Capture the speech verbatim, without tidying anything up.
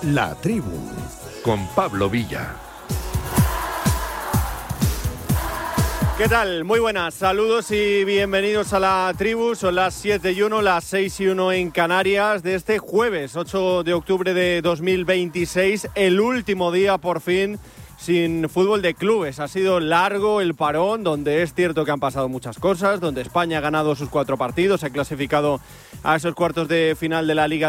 La Tribu, con Pablo Villa. ¿Qué tal? Muy buenas, saludos y bienvenidos a La Tribu. Son las siete y uno, las seis y uno en Canarias de este jueves ocho de octubre de dos mil veintiséis, el último día por fin sin fútbol de clubes. Ha sido largo el parón, donde es cierto que han pasado muchas cosas, donde España ha ganado sus cuatro partidos, se ha clasificado a esos cuartos de final de la Liga